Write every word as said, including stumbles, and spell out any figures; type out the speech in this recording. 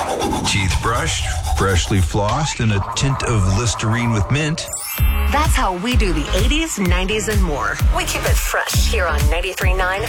Teeth brushed, freshly flossed, and a tint of Listerine with mint. That's how we do the eighties, nineties, and more. We keep it fresh here on ninety-three point nine